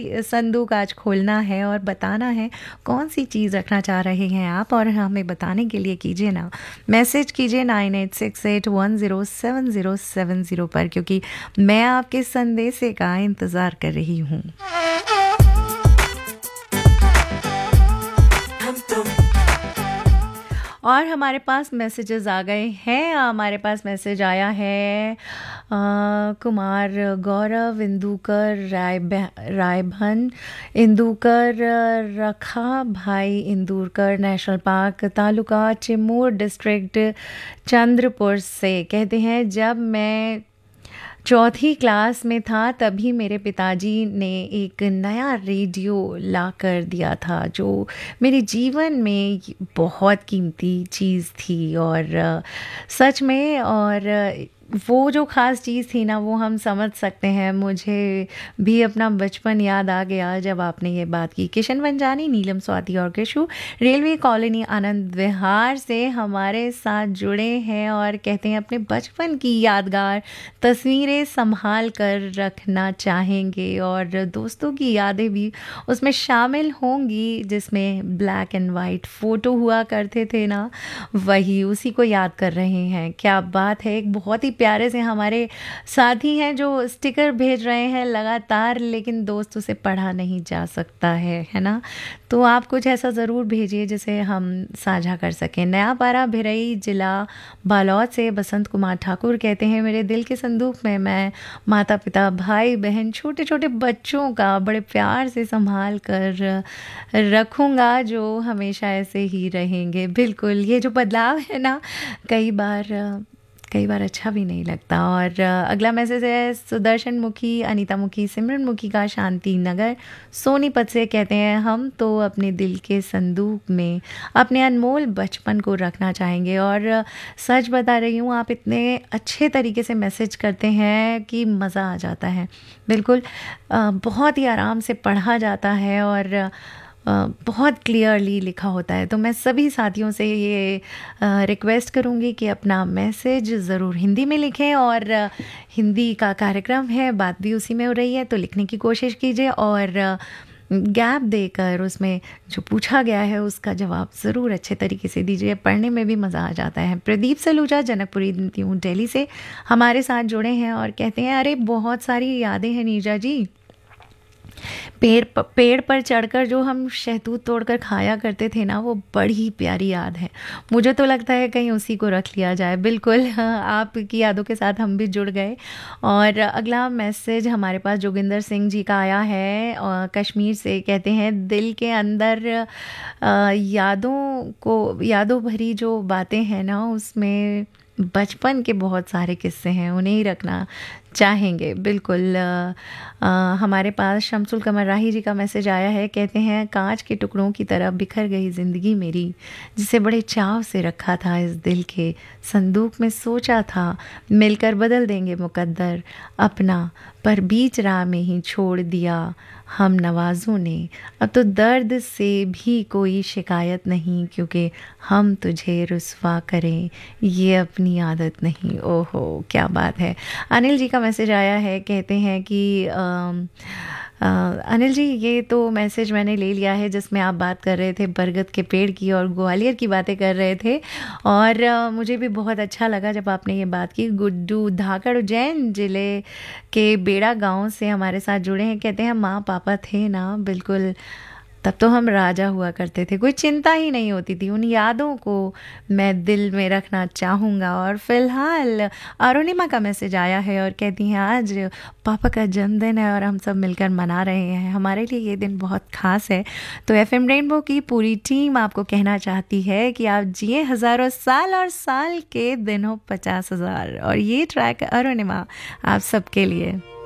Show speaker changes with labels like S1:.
S1: संदूक आज खोलना है और बताना है कौन सी चीज़ रखना चाह रहे हैं आप, और हमें बताने के लिए कीजिए ना, मैसेज कीजिए 9868107070 पर, क्योंकि मैं आपके संदेशे का इंतज़ार कर रही हूँ। और हमारे पास मैसेजेस आ गए हैं। हमारे पास मैसेज आया है कुमार गौरव इंदुकर रायभन इंदुकर रखा भाई Indurkar national park taluka Chimur district Chandrapur से। कहते हैं जब मैं चौथी क्लास में था तभी मेरे पिताजी ने एक नया रेडियो ला कर दिया था, जो मेरे जीवन में बहुत कीमती चीज़ थी। और सच में, और वो जो ख़ास चीज़ थी ना, वो हम समझ सकते हैं। मुझे भी अपना बचपन याद आ गया जब आपने ये बात की। किशन वंजानी, नीलम स्वाति और कृषु रेलवे कॉलोनी आनंद विहार से हमारे साथ जुड़े हैं और कहते हैं अपने बचपन की यादगार तस्वीरें संभाल कर रखना चाहेंगे, और दोस्तों की यादें भी उसमें शामिल होंगी, जिसमें ब्लैक एंड वाइट फ़ोटो हुआ करते थे ना, वही उसी को याद कर रहे हैं। क्या बात है। एक बहुत ही प्यारे से हमारे साथी हैं जो स्टिकर भेज रहे हैं लगातार, लेकिन दोस्त उसे पढ़ा नहीं जा सकता है ना। तो आप कुछ ऐसा ज़रूर भेजिए जिसे हम साझा कर सकें। नया पारा भिरई जिला बालौद से बसंत कुमार ठाकुर कहते हैं मेरे दिल के संदूक में मैं माता पिता भाई बहन छोटे छोटे बच्चों का बड़े प्यार से संभाल कर रखूँगा, जो हमेशा ऐसे ही रहेंगे। बिल्कुल, ये जो बदलाव है ना, कई बार अच्छा भी नहीं लगता। और अगला मैसेज है सुदर्शन मुखी, अनीता मुखी, सिमरन मुखी का शांति नगर सोनीपत से। कहते हैं हम तो अपने दिल के संदूक में अपने अनमोल बचपन को रखना चाहेंगे। और सच बता रही हूँ, आप इतने अच्छे तरीके से मैसेज करते हैं कि मज़ा आ जाता है। बिल्कुल, बहुत ही आराम से पढ़ा जाता है और बहुत क्लियरली लिखा होता है। तो मैं सभी साथियों से ये रिक्वेस्ट करूँगी कि अपना मैसेज ज़रूर हिंदी में लिखें, और हिंदी का कार्यक्रम है, बात भी उसी में हो रही है, तो लिखने की कोशिश कीजिए और गैप देकर उसमें जो पूछा गया है उसका जवाब ज़रूर अच्छे तरीके से दीजिए। पढ़ने में भी मज़ा आ जाता है। प्रदीप सलूजा जनकपुरी दिल्ली से हमारे साथ जुड़े हैं और कहते हैं अरे बहुत सारी यादें हैं नीरजा जी। पेड़ पर चढ़कर जो हम शहतूत तोड़कर खाया करते थे ना, वो बड़ी प्यारी याद है। मुझे तो लगता है कहीं उसी को रख लिया जाए। बिल्कुल, आपकी यादों के साथ हम भी जुड़ गए। और अगला मैसेज हमारे पास जोगिंदर सिंह जी का आया है और कश्मीर से। कहते हैं दिल के अंदर यादों भरी जो बातें हैं ना, उसमें बचपन के बहुत सारे किस्से हैं, उन्हें ही रखना चाहेंगे। बिल्कुल, हमारे पास शमसुल कमर राही जी का मैसेज आया है। कहते हैं कांच के टुकड़ों की तरह बिखर गई ज़िंदगी मेरी, जिसे बड़े चाव से रखा था इस दिल के संदूक में, सोचा था मिलकर बदल देंगे मुकद्दर अपना, पर बीच राह में ही छोड़ दिया हम नवाज़ों ने। अब तो दर्द से भी कोई शिकायत नहीं, क्योंकि हम तुझे रुस्वा करें ये अपनी आदत नहीं। ओहो, क्या बात है। अनिल जी का मैसेज आया है। कहते हैं कि अनिल जी, ये तो मैसेज मैंने ले लिया है जिसमें आप बात कर रहे थे बरगद के पेड़ की और ग्वालियर की बातें कर रहे थे, और मुझे भी बहुत अच्छा लगा जब आपने ये बात की। गुड्डू धाकड़ उज्जैन जिले के बेड़ा गांव से हमारे साथ जुड़े हैं। कहते हैं माँ पापा थे ना, बिल्कुल तब तो हम राजा हुआ करते थे, कोई चिंता ही नहीं होती थी। उन यादों को मैं दिल में रखना चाहूँगा। और फिलहाल अरुणिमा का मैसेज आया है और कहती हैं आज पापा का जन्मदिन है और हम सब मिलकर मना रहे हैं, हमारे लिए ये दिन बहुत ख़ास है। तो एफएम रेनबो की पूरी टीम आपको कहना चाहती है कि आप जिए हज़ारों साल और साल के दिन हो 50,000। और ये ट्रैक अरुणिमा आप सबके लिए।